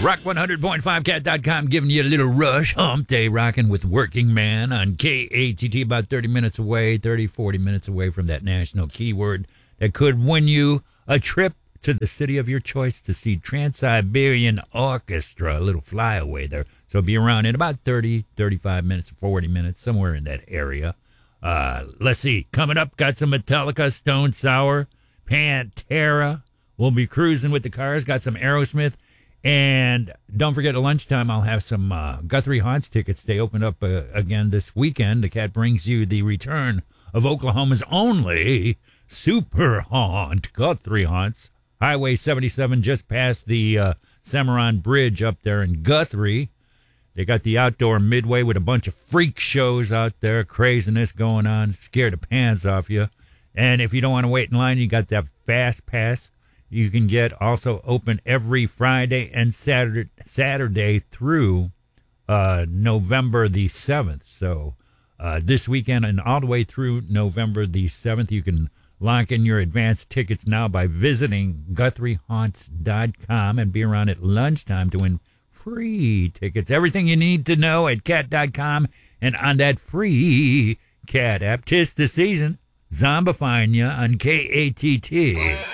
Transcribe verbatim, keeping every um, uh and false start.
Rock one hundred point five cat dot com giving you a little rush. Hump Day rocking with Working Man on K A T T, about thirty minutes away, thirty, forty minutes away from that national keyword that could win you a trip to the city of your choice to see Trans-Siberian Orchestra, a little flyaway there. So be around in about thirty, thirty-five minutes, forty minutes, somewhere in that area. Uh, let's see. Coming up, got some Metallica, Stone Sour, Pantera. We'll be cruising with the cars. Got some Aerosmith. And don't forget, at lunchtime, I'll have some uh, Guthrie Haunts tickets. They open up uh, again this weekend. The Cat brings you the return of Oklahoma's only super haunt, Guthrie Haunts. Highway seventy-seven, just past the uh, Cimarron Bridge up there in Guthrie. They got the outdoor midway with a bunch of freak shows out there, craziness going on, scare the pants off you. And if you don't want to wait in line, you got that Fast Pass. You can get also open every Friday and Saturday, Saturday through uh, November the seventh. So uh, this weekend and all the way through November the seventh, you can lock in your advance tickets now by visiting Guthrie Haunts dot com and be around at lunchtime to win free tickets. Everything you need to know at cat dot com and on that free Cat app. 'Tis the season. Zombifying ya on K A T T.